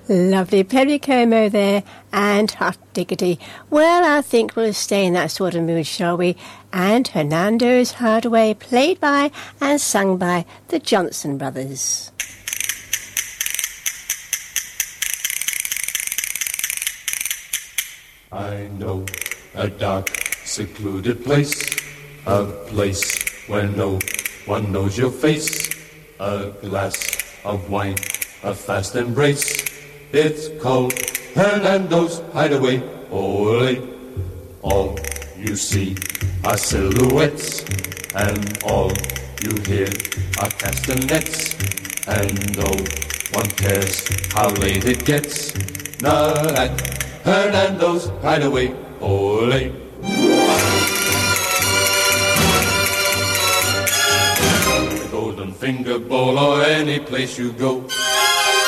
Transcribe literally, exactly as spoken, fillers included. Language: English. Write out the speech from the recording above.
Lovely Perry Como there, and hot diggity. Well, I think we'll stay in that sort of mood, shall we? And Hernando's Hardaway, played by and sung by the Johnson Brothers. I know a dark, secluded place, a place where no one knows your face, a glass of wine, a fast embrace. It's called Hernando's Hideaway. Ole, all you see are silhouettes, and all you hear are castanets, and no one cares how late it gets. Not at Hernando's Hideaway. Ole. The Golden Finger Bowl or any place you go,